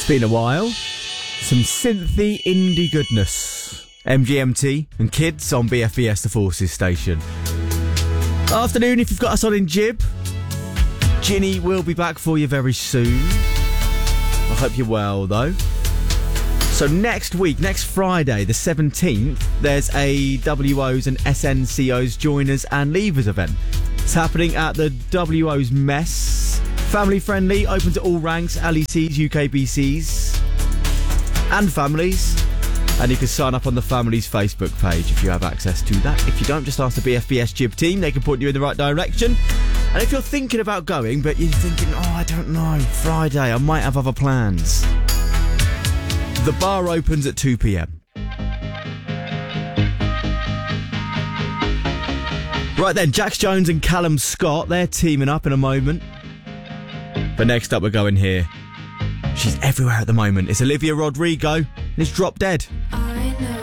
Been a while. Some synthy indie goodness. MGMT and Kids on BFBS The Forces station. Afternoon, if you've got us on in Jib. Ginny will be back for you very soon. I hope you're well, though. So next week, next Friday, the 17th, there's a WOs and SNCOs Joiners and Leavers event. It's happening at the WOs Mess. Family friendly, open to all ranks, LECs, UKBCs and families. And you can sign up on the family's Facebook page if you have access to that. If you don't, just ask the BFBS Jib team. They can point you in the right direction. And if you're thinking about going, but you're thinking, I don't know, Friday, I might have other plans. The bar opens at 2 p.m. Right then, Jax Jones and Callum Scott, they're teaming up in a moment. But next up, we're going here. She's everywhere at the moment. It's Olivia Rodrigo, and it's Drop Dead.